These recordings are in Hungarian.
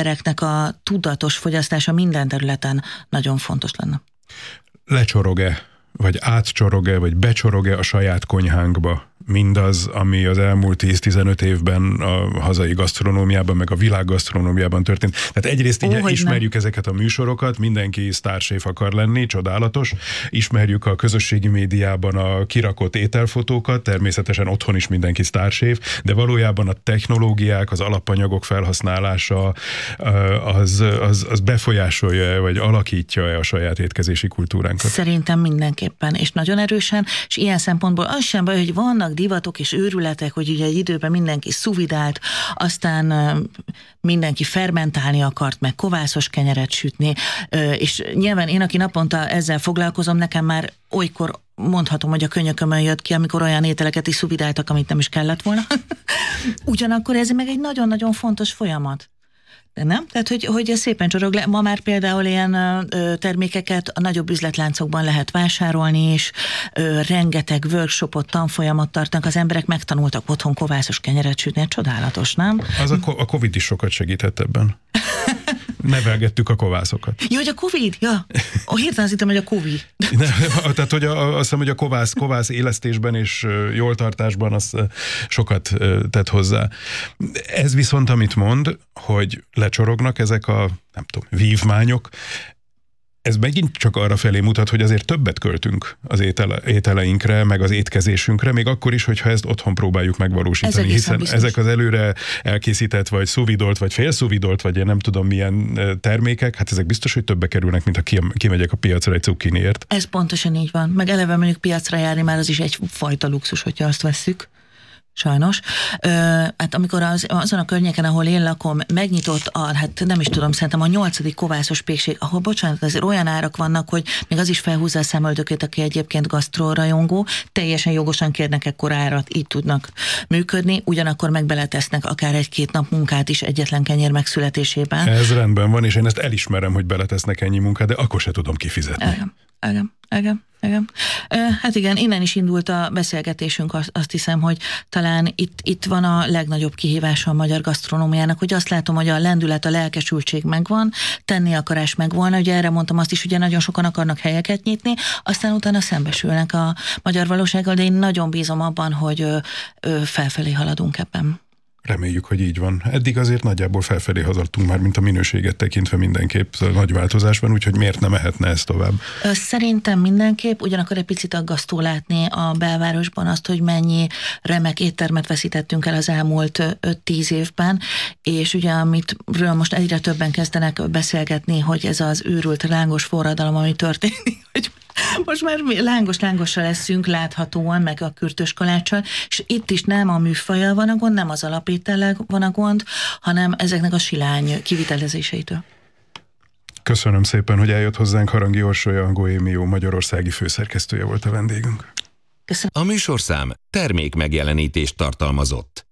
embereknek a tudatos fogyasztása minden területen nagyon fontos lenne. Lecsorog-e, vagy átcsorog-e, vagy becsorog-e a saját konyhánkba mindaz, ami az elmúlt 10-15 évben a hazai gasztronómiában, meg a világ gasztronómiában történt. Tehát egyrészt így ismerjük ezeket a műsorokat, mindenki sztárséf akar lenni, csodálatos. Ismerjük a közösségi médiában a kirakott ételfotókat, természetesen otthon is mindenki sztárséf, de valójában a technológiák, az alapanyagok felhasználása az befolyásolja-e, vagy alakítja-e a saját étkezési kultúránkat? Szerintem mindenképpen, és nagyon erősen, és ilyen szempontból az sem baj, hogy vannak divatok és őrületek, hogy ugye egy időben mindenki szuvidált, aztán mindenki fermentálni akart, meg kovászos kenyeret sütni, és nyilván én, aki naponta ezzel foglalkozom, nekem már olykor mondhatom, hogy a könyökömön jött ki, amikor olyan ételeket is szuvidáltak, amit nem is kellett volna. Ugyanakkor ez meg egy nagyon-nagyon fontos folyamat. De nem? Tehát, hogy ez szépen csorog le. Ma már például ilyen termékeket a nagyobb üzletláncokban lehet vásárolni, és rengeteg workshopot, tanfolyamot tartanak, az emberek megtanultak otthon kovászos kenyeret sütni, csodálatos, nem? Az a Covid is sokat segített ebben. Nevelgettük a kovászokat. Jó, hogy a Covid? Ja. Hirtelen azt hittem, hogy a Covid. Tehát, hogy azt hiszem, hogy a kovász élesztésben és jól tartásban az sokat tett hozzá. Ez viszont, amit mond, hogy lecsorognak ezek a, nem tudom, vívmányok, ez megint csak arra felé mutat, hogy azért többet költünk az ételeinkre, meg az étkezésünkre, még akkor is, hogyha ezt otthon próbáljuk megvalósítani, hiszen biztos. Ezek az előre elkészített, vagy szuvidolt, vagy félszuvidolt, vagy én nem tudom milyen termékek, hát ezek biztos, hogy többe kerülnek, mint ha kimegyek a piacra egy cukkiniért. Ez pontosan így van. Meg eleve mondjuk piacra járni már az is egyfajta luxus, hogyha azt vesszük. Sajnos. Hát amikor azon a környéken, ahol én lakom, megnyitott hát nem is tudom, szerintem a 8. kovászos pékség, ahol bocsánat, azért olyan árak vannak, hogy még az is felhúzza a szemöldökét, aki egyébként gasztrórajongó, teljesen jogosan kérnek ekkora árat, így tudnak működni, ugyanakkor meg beletesznek akár 1-2 nap munkát is egyetlen kenyér megszületésében. Ez rendben van, és én ezt elismerem, hogy beletesznek ennyi munkát, de akkor se tudom kifizetni. Igen. Hát igen, innen is indult a beszélgetésünk, azt hiszem, hogy talán itt van a legnagyobb kihívása a magyar gasztronómiának, hogy azt látom, hogy a lendület, a lelkesültség megvan, tenni akarás megvolna, ugye erre mondtam azt is, ugye nagyon sokan akarnak helyeket nyitni, aztán utána szembesülnek a magyar valósággal, de én nagyon bízom abban, hogy felfelé haladunk ebben. Reméljük, hogy így van. Eddig azért nagyjából felfelé haladtunk már, mint a minőséget tekintve mindenképp nagy változás van, úgyhogy miért nem mehetne ez tovább? Szerintem mindenképp, ugyanakkor egy picit aggasztó látni a belvárosban azt, hogy mennyi remek éttermet veszítettünk el az elmúlt 5-10 évben, és ugye amitről most egyre többen kezdenek beszélgetni, hogy ez az őrült lángos forradalom, ami történik, hogy most már lángos-lángosra leszünk láthatóan, meg a kürtös kaláccsal, és itt is nem a műfajjal van a gond, nem az alapétellel van a gond, hanem ezeknek a silány kivitelezéseitől. Köszönöm szépen, hogy eljött hozzánk. Harangi Orsolya, a Goemio magyarországi főszerkesztője volt a vendégünk. Köszönöm. A műsorszám termék megjelenítést tartalmazott.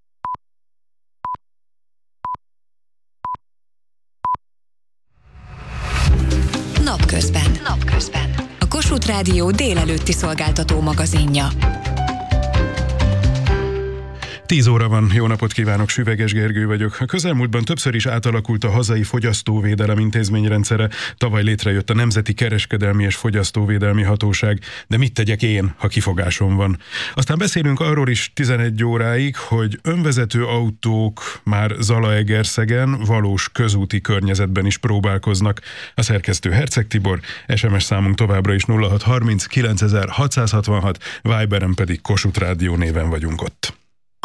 Napközben. A Kossuth Rádió délelőtti szolgáltató magazinja. 10 óra van, jó napot kívánok, Süveges Gergő vagyok. A közelmúltban többször is átalakult a hazai fogyasztóvédelem intézményrendszere, tavaly létrejött a Nemzeti Kereskedelmi és Fogyasztóvédelmi Hatóság, de mit tegyek én, ha kifogásom van? Aztán beszélünk arról is 11 óráig, hogy önvezető autók már Zalaegerszegen valós közúti környezetben is próbálkoznak. A szerkesztő Herceg Tibor, SMS számunk továbbra is 0630 9666, Viberen pedig Kossuth Rádió néven vagyunk ott.